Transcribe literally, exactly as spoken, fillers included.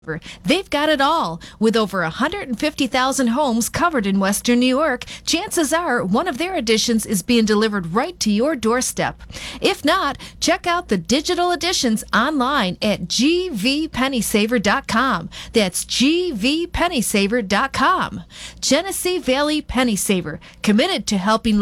They've got it all. With over one hundred fifty thousand homes covered in Western New York, chances are one of their additions is being delivered right to your doorstep. If not, check out the digital editions online at g v penny saver dot com. That's g v penny saver dot com. Genesee Valley Penny Saver, committed to helping